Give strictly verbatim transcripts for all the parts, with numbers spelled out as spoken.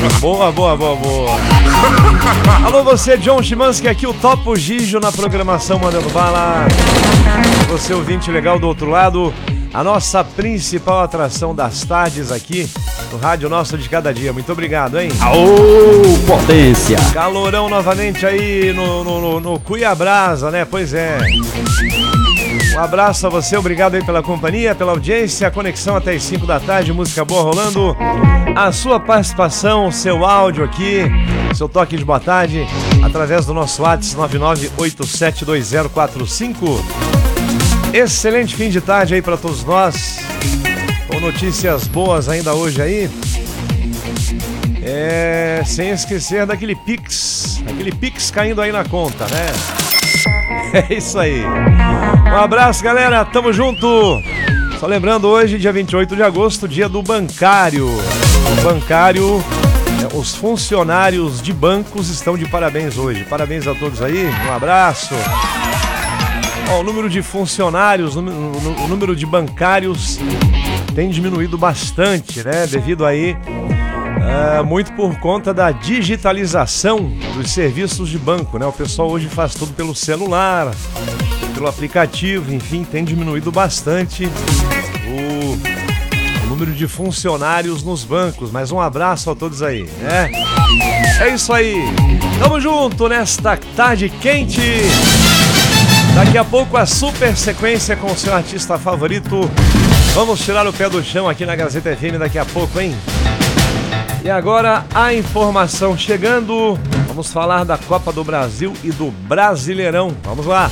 Boa, boa, boa, boa. Alô, você, John Chimansky, aqui o Topo Gijo na programação Mandando Bala. Você, ouvinte legal do outro lado, a nossa principal atração das tardes aqui no Rádio Nosso de Cada Dia. Muito obrigado, hein? Aô, potência! Calorão novamente aí no, no, no, no Cuiabrasa, né? Pois é. Um abraço a você, obrigado aí pela companhia, pela audiência, a conexão até as cinco da tarde, música boa rolando, a sua participação, seu áudio aqui, seu toque de boa tarde, através do nosso WhatsApp nove nove oito sete dois zero quatro cinco. Excelente fim de tarde aí para todos nós, com notícias boas ainda hoje aí, é, sem esquecer daquele Pix, aquele Pix caindo aí na conta, né? É isso aí. Um abraço, galera. Tamo junto. Só lembrando, hoje, dia vinte e oito de agosto, dia do bancário. O bancário, os funcionários de bancos estão de parabéns hoje. Parabéns a todos aí. Um abraço. Ó, o número de funcionários, o número de bancários tem diminuído bastante, né? Devido aí, uh, muito por conta da digitalização dos serviços de banco, né? O pessoal hoje faz tudo pelo celular, pelo aplicativo, enfim, tem diminuído bastante o, o número de funcionários nos bancos. Mas um abraço a todos aí, né? É isso aí. Tamo junto nesta tarde quente. Daqui a pouco a super sequência com o seu artista favorito. Vamos tirar o pé do chão aqui na Gazeta F M daqui a pouco, hein? E agora a informação chegando. Vamos falar da Copa do Brasil e do Brasileirão. Vamos lá.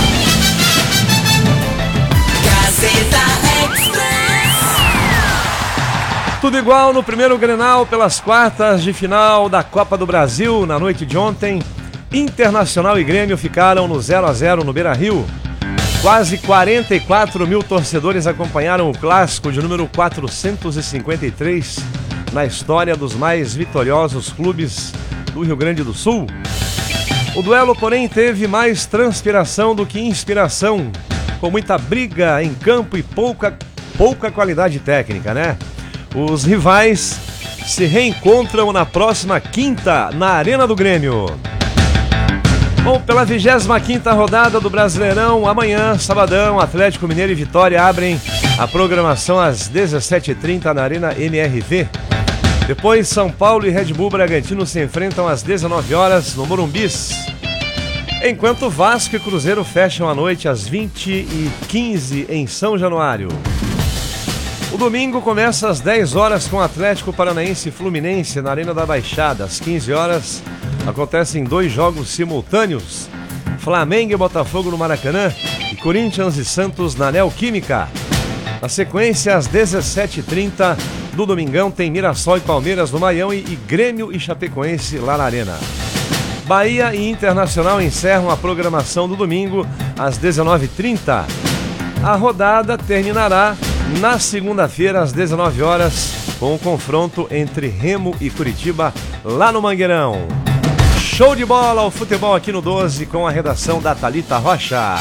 Gazeta Express. Tudo igual no primeiro Grenal pelas quartas de final da Copa do Brasil na noite de ontem. Internacional e Grêmio ficaram no zero a zero no Beira-Rio. Quase quarenta e quatro mil torcedores acompanharam o clássico de número quatrocentos e cinquenta e três na história dos mais vitoriosos clubes do Rio Grande do Sul. O duelo, porém, teve mais transpiração do que inspiração, com muita briga em campo e pouca, pouca qualidade técnica, né? Os rivais se reencontram na próxima quinta na Arena do Grêmio. Bom, pela vigésima quinta rodada do Brasileirão, amanhã, sabadão, Atlético Mineiro e Vitória abrem a programação às dezessete e trinta na Arena M R V. Depois, São Paulo e Red Bull Bragantino se enfrentam às dezenove horas no Morumbis. Enquanto Vasco e Cruzeiro fecham a noite às vinte e quinze em São Januário. O domingo começa às dez horas com Atlético Paranaense e Fluminense na Arena da Baixada. Às quinze horas acontecem dois jogos simultâneos: Flamengo e Botafogo no Maracanã e Corinthians e Santos na Neoquímica. Na sequência, às dezessete e trinta do domingão, tem Mirassol e Palmeiras no Maião e, e Grêmio e Chapecoense lá na Arena. Bahia e Internacional encerram a programação do domingo às dezenove e trinta. A rodada terminará na segunda-feira às dezenove horas com o confronto entre Remo e Curitiba lá no Mangueirão. Show de bola o futebol aqui no doze com a redação da Thalita Rocha.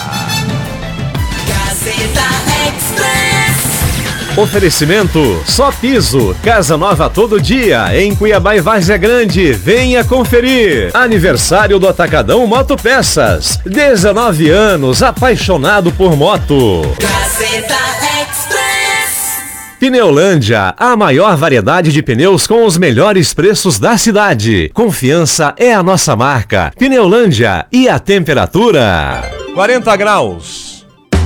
Gazeta Express. Oferecimento Só Piso, casa nova todo dia, em Cuiabá e Várzea Grande. Venha conferir. Aniversário do Atacadão Moto Peças. dezenove anos, apaixonado por moto. Gazeta Express. Pneulândia, a maior variedade de pneus com os melhores preços da cidade. Confiança é a nossa marca. Pneulândia. E a temperatura? quarenta graus.